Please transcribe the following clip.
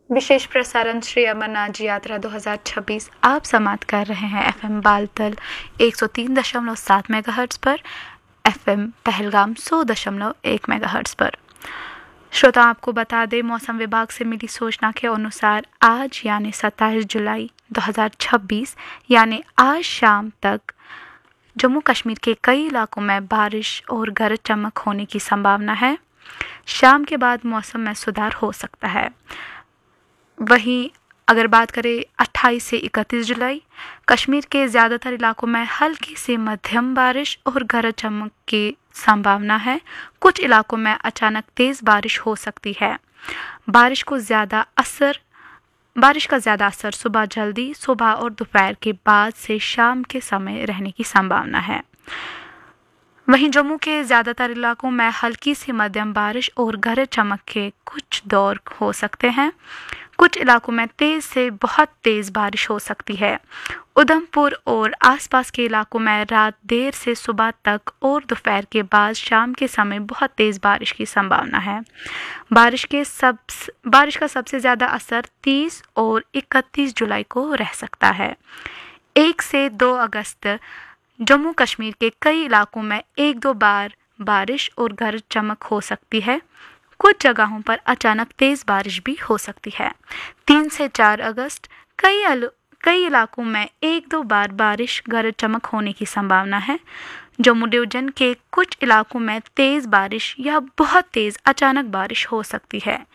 विशेष प्रसारण श्री अमरनाथ जी यात्रा 2026 आप समाप्त कर रहे हैं एफएम बालतल 103.7 मेगाहर्ट्ज़ पर, एफएम पहलगाम 100.1 मेगाहर्ट्ज़ पर। श्रोता, आपको बता दें, मौसम विभाग से मिली सूचना के अनुसार आज यानी 27 जुलाई 2026 यानी आज शाम तक जम्मू कश्मीर के कई इलाकों में बारिश और गरज चमक होने की संभावना है। शाम के बाद मौसम में सुधार हो सकता है। वहीं अगर बात करें 28 से 31 जुलाई, कश्मीर के ज़्यादातर इलाकों में हल्की से मध्यम बारिश और गरज चमक की संभावना है। कुछ इलाकों में अचानक तेज़ बारिश हो सकती है। बारिश का ज़्यादा असर सुबह और दोपहर के बाद से शाम के समय रहने की संभावना है। वहीं जम्मू के ज़्यादातर इलाकों में हल्की से मध्यम बारिश और गरज चमक के कुछ दौर हो सकते हैं। कुछ इलाकों में तेज़ से बहुत तेज़ बारिश हो सकती है। उधमपुर और आसपास के इलाकों में रात देर से सुबह तक और दोपहर के बाद शाम के समय बहुत तेज़ बारिश की संभावना है। बारिश का सबसे ज़्यादा असर 30 और 31 जुलाई को रह सकता है। 1 से 2 अगस्त जम्मू कश्मीर के कई इलाकों में 1-2 बार बारिश और गरज चमक हो सकती है। कुछ जगहों पर अचानक तेज़ बारिश भी हो सकती है। 3 से 4 अगस्त कई इलाकों में 1-2 बार बारिश गरज चमक होने की संभावना है। जम्मू डिवीजन के कुछ इलाकों में तेज़ बारिश या बहुत तेज़ अचानक बारिश हो सकती है।